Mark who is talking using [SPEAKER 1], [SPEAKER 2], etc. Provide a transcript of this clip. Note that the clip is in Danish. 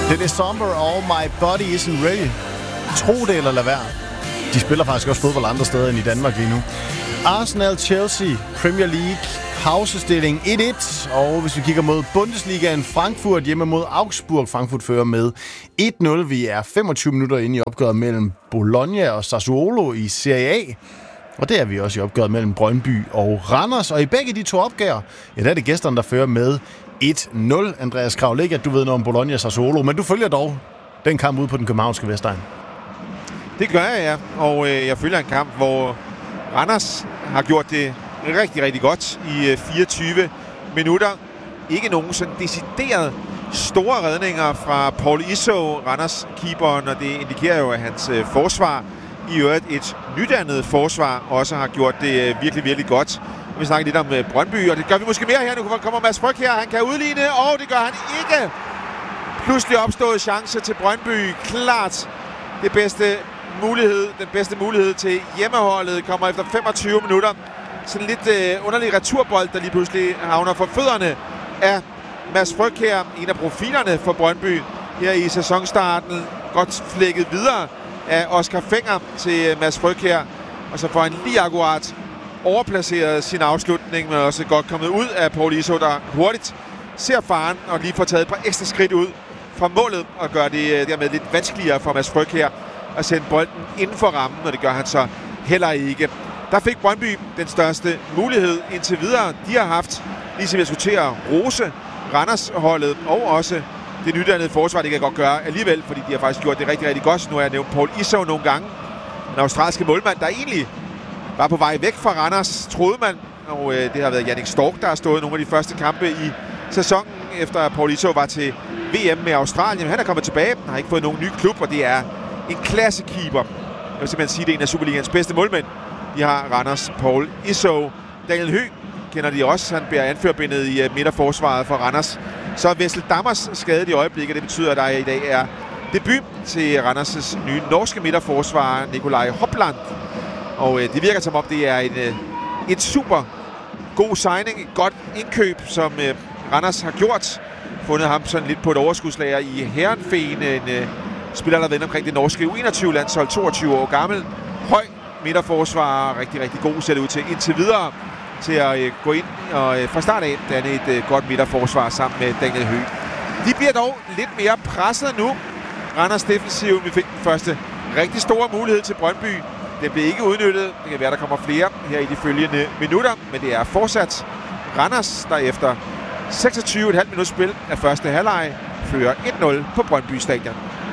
[SPEAKER 1] Det er December, All My Body Isn't Ready. Tro det eller lad være. De spiller faktisk også fodbold andre steder end i Danmark lige nu. Arsenal-Chelsea, Premier League, pausestilling 1-1. Og hvis vi kigger mod Bundesligaen, Frankfurt hjemme mod Augsburg. Frankfurt fører med 1-0. Vi er 25 minutter inde i opgøret mellem Bologna og Sassuolo i Serie A. Og det er vi også i opgøret mellem Brøndby og Randers. Og i begge de to opgør, ja, der er det gæsterne, der fører med 1-0. Andreas Krav, ikke at du ved noget om Bologna og Sassuolo, men du følger dog den kamp ud på den københavnske Vestegn.
[SPEAKER 2] Det gør jeg, ja. Og jeg følger en kamp, hvor Randers har gjort det rigtig, rigtig godt i 24 minutter. Ikke nogen sådan decideret store redninger fra Paul Iso, Randers-keeperen, og det indikerer jo, at hans forsvar, i øvrigt et nydannet forsvar, også har gjort det virkelig, virkelig godt. Vi snakker lidt om Brøndby, og det gør vi måske mere her. Nu kommer Mads Fryg her, han kan udligne, og det gør han ikke. Pludselig opstået chance til Brøndby. Klart den bedste mulighed til hjemmeholdet kommer efter 25 minutter. Sådan lidt underlig returbold, der lige pludselig havner for fødderne af Mads Fryg her. En af profilerne for Brøndby her i sæsonstarten. Godt flækket videre af Oscar Fenger til Mads Fryg her. Og så får han lige akkurat overplaceret sin afslutning, men også godt kommet ud af Paul Iso, der hurtigt ser faren og lige får taget et par ekstra skridt ud fra målet og gør det dermed lidt vanskeligere for Mads Fryg her at sende bolden inden for rammen, og det gør han så heller ikke. Der fik Brøndby den største mulighed indtil videre. De har haft, ligesom jeg skulle til at rose Randers-holdet og også det nydannede forsvar, det kan godt gøre alligevel, fordi de har faktisk gjort det rigtig, rigtig godt. Nu har jeg nævnt Paul Iso nogle gange. Den australske målmand, der egentlig var på vej væk fra Randers, troede man. Og det har været Jannik Stork, der har stået nogle af de første kampe i sæsonen, efter at Paul Iso var til VM med Australien. Han er kommet tilbage, han har ikke fået nogen ny klub, og det er en klassekeeper. Jeg vil simpelthen sige, det er en af Superligans bedste målmænd. De har Randers Paul Iso. Daniel Høgh kender de også. Han bærer anførbindet i midterforsvaret for Randers. Så er Wessel Dammers skadet i øjeblikket. Det betyder, at der i dag er debut til Randers' nye norske midterforsvarer, Nikolaj Hopland. Og det virker som om, det er et super god signing, et godt indkøb, som Randers har gjort. Fundet ham sådan lidt på et overskudslager i Herrenfeen. En spiller, der har været omkring det norske U21-landshold, 22 år gammel. Høj midterforsvarer, rigtig, rigtig god ser det ud til indtil videre. Til at gå ind og fra start af danne et godt midterforsvar sammen med Daniel Høgh. De bliver dog lidt mere presset nu. Randers defensiv, vi fik den første rigtig store mulighed til Brøndby. Den blev ikke udnyttet. Det kan være, der kommer flere her i de følgende minutter, men det er fortsat Randers, der efter 26,5 minutter spil af første halvleg fører 1-0 på Brøndby Stadion.